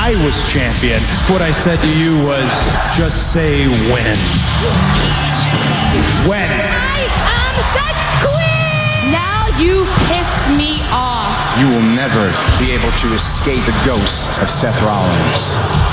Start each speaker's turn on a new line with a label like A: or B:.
A: I was champion. What I said to you was, just say when. When.
B: I am the queen! Now you pissed me off.
C: You will never be able to escape the ghost of Seth Rollins.